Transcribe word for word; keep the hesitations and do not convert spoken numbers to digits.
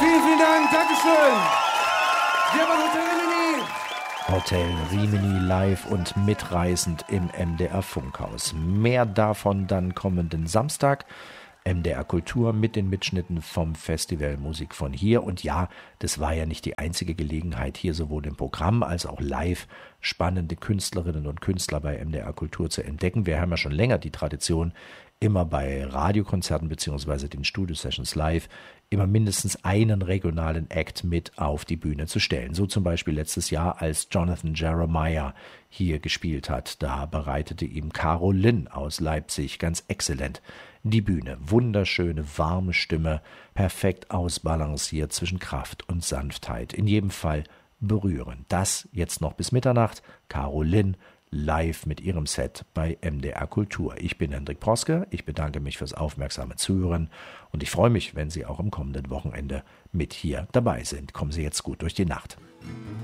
Vielen, vielen Dank. Dankeschön. Wir haben Hotel Rimini. Hotel Rimini live und mitreißend im M D R Funkhaus. Mehr davon dann kommenden Samstag. M D R Kultur mit den Mitschnitten vom Festival Musik von hier. Und ja, das war ja nicht die einzige Gelegenheit, hier sowohl im Programm als auch live spannende Künstlerinnen und Künstler bei M D R Kultur zu entdecken. Wir haben ja schon länger die Tradition, immer bei Radiokonzerten bzw. den Studio-Sessions live immer mindestens einen regionalen Act mit auf die Bühne zu stellen. So zum Beispiel letztes Jahr, als Jonathan Jeremiah hier gespielt hat. Da bereitete ihm Caro Lynn aus Leipzig ganz exzellent die Bühne. Wunderschöne, warme Stimme, perfekt ausbalanciert zwischen Kraft und Sanftheit. In jedem Fall berührend. Das jetzt noch bis Mitternacht. Caro Lynn live mit ihrem Set bei M D R Kultur. Ich bin Hendrik Proske, ich bedanke mich fürs aufmerksame Zuhören und ich freue mich, wenn Sie auch am kommenden Wochenende mit hier dabei sind. Kommen Sie jetzt gut durch die Nacht.